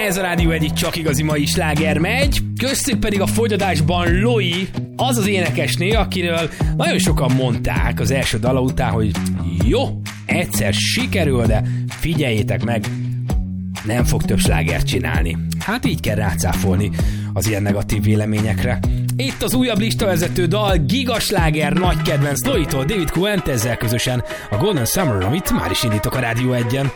Ez a Rádió egyik csak igazi mai sláger megy, köztük pedig a folytatásban Loi, az az énekesné, akiről nagyon sokan mondták az első dala után, hogy jó, egyszer sikerül, de figyeljétek meg, nem fog több slágert csinálni. Hát így kell rácáfolni az ilyen negatív véleményekre. Itt az újabb listavezető dal, gigasláger, nagy kedvenc Loitól, David Cohen, ezzel közösen a Golden Summer, amit már is indítok a Rádió 1-en.